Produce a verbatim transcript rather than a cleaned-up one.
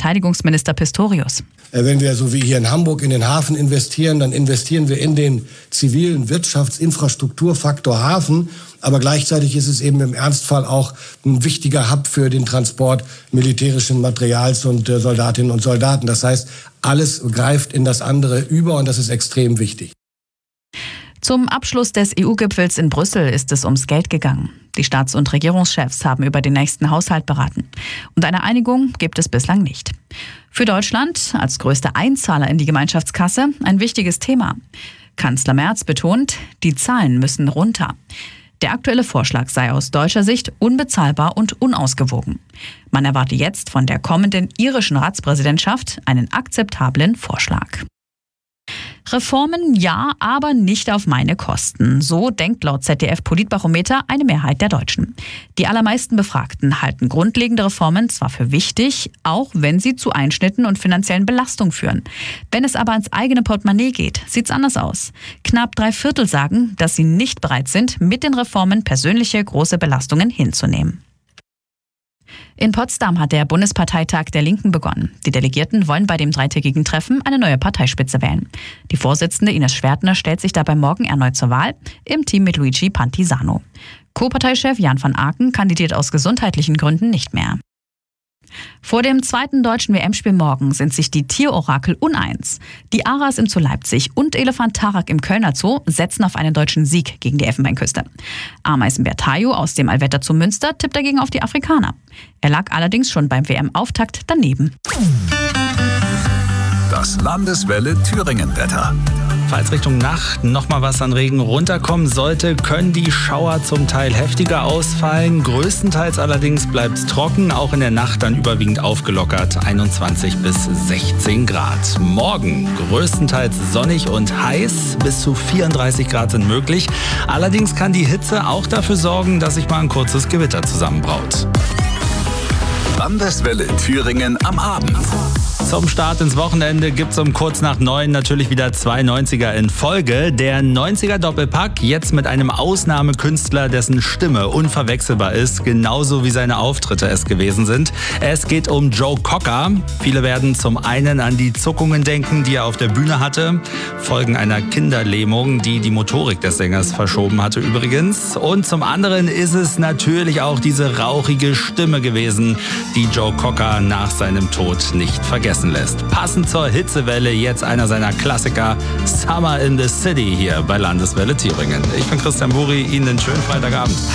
Verteidigungsminister Pistorius. Wenn wir so wie hier in Hamburg in den Hafen investieren, dann investieren wir in den zivilen Wirtschaftsinfrastrukturfaktor Hafen. Aber gleichzeitig ist es eben im Ernstfall auch ein wichtiger Hub für den Transport militärischen Materials und äh, Soldatinnen und Soldaten. Das heißt, alles greift in das andere über und das ist extrem wichtig. Zum Abschluss des E U-Gipfels in Brüssel ist es ums Geld gegangen. Die Staats- und Regierungschefs haben über den nächsten Haushalt beraten. Und eine Einigung gibt es bislang nicht. Für Deutschland als größter Einzahler in die Gemeinschaftskasse ein wichtiges Thema. Kanzler Merz betont, die Zahlen müssen runter. Der aktuelle Vorschlag sei aus deutscher Sicht unbezahlbar und unausgewogen. Man erwarte jetzt von der kommenden irischen Ratspräsidentschaft einen akzeptablen Vorschlag. Reformen ja, aber nicht auf meine Kosten. So denkt laut Z D F-Politbarometer eine Mehrheit der Deutschen. Die allermeisten Befragten halten grundlegende Reformen zwar für wichtig, auch wenn sie zu Einschnitten und finanziellen Belastungen führen. Wenn es aber ans eigene Portemonnaie geht, sieht's anders aus. Knapp drei Viertel sagen, dass sie nicht bereit sind, mit den Reformen persönliche große Belastungen hinzunehmen. In Potsdam hat der Bundesparteitag der Linken begonnen. Die Delegierten wollen bei dem dreitägigen Treffen eine neue Parteispitze wählen. Die Vorsitzende Ines Schwertner stellt sich dabei morgen erneut zur Wahl, im Team mit Luigi Pantisano. Co-Parteichef Jan van Aken kandidiert aus gesundheitlichen Gründen nicht mehr. Vor dem zweiten deutschen W M-Spiel morgen sind sich die Tierorakel uneins. Die Aras im Zoo Leipzig und Elefant Tarak im Kölner Zoo setzen auf einen deutschen Sieg gegen die Elfenbeinküste. Ameisenbär Tayo aus dem Allwetter Zoo Münster tippt dagegen auf die Afrikaner. Er lag allerdings schon beim W M-Auftakt daneben. Das Landeswelle Thüringen-Wetter. Falls Richtung Nacht noch mal was an Regen runterkommen sollte, können die Schauer zum Teil heftiger ausfallen. Größtenteils allerdings bleibt es trocken, auch in der Nacht dann überwiegend aufgelockert, einundzwanzig bis sechzehn Grad. Morgen größtenteils sonnig und heiß, bis zu vierunddreißig Grad sind möglich. Allerdings kann die Hitze auch dafür sorgen, dass sich mal ein kurzes Gewitter zusammenbraut. Landeswelle Thüringen am Abend. Zum Start ins Wochenende gibt's um kurz nach neun natürlich wieder zwei neunziger in Folge. Der neunziger-Doppelpack jetzt mit einem Ausnahmekünstler, dessen Stimme unverwechselbar ist, genauso wie seine Auftritte es gewesen sind. Es geht um Joe Cocker. Viele werden zum einen an die Zuckungen denken, die er auf der Bühne hatte. Folgen einer Kinderlähmung, die die Motorik des Sängers verschoben hatte übrigens. Und zum anderen ist es natürlich auch diese rauchige Stimme gewesen, die Joe Cocker nach seinem Tod nicht vergessen lässt. Passend zur Hitzewelle jetzt einer seiner Klassiker, Summer in the City hier bei Landeswelle Thüringen. Ich bin Christian Buri, Ihnen einen schönen Freitagabend.